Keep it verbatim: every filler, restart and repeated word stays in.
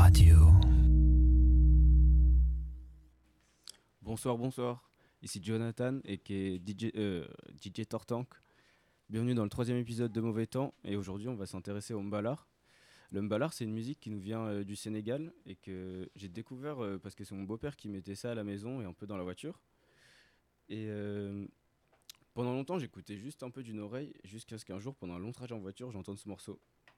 Radio. Bonsoir, bonsoir. Ici Jonathan et qui est D J, euh, D J Tortank. Bienvenue dans le troisième épisode de Mauvais Temps. Et aujourd'hui, on va s'intéresser au mbalar. Le mbalar, c'est une musique qui nous vient euh, du Sénégal et que j'ai découvert euh, parce que c'est mon beau-père qui mettait ça à la maison et un peu dans la voiture. Et euh, pendant longtemps, j'écoutais juste un peu d'une oreille jusqu'à ce qu'un jour, pendant un long trajet en voiture, j'entende ce morceau.